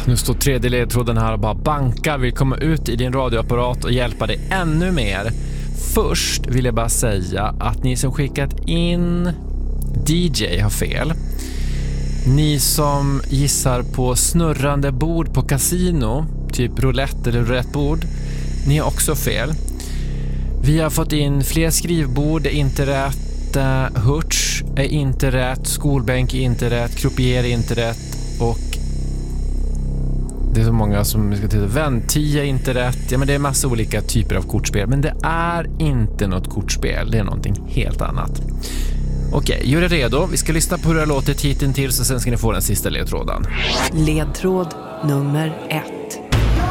Nu står tredje ledtråden här och bara bankar. Vill komma ut i din radioapparat och hjälpa dig ännu mer. Först vill jag bara säga att ni som skickat in DJ har fel. Ni som gissar på snurrande bord på kasino, typ roulette eller roulettebord, ni har också fel. Vi har fått in fler skrivbord, är inte rätt. Hurts är inte rätt. Skolbänk är inte rätt. Croupier är inte rätt. Och det är så många som ska titta. Ventia är inte rätt. Ja, men det är massa olika typer av kortspel. Men det är inte något kortspel. Det är någonting helt annat. Okej, gör er redo. Vi ska lyssna på hur det låter hittills och sen ska ni få den sista ledtråden. Ledtråd nummer 1.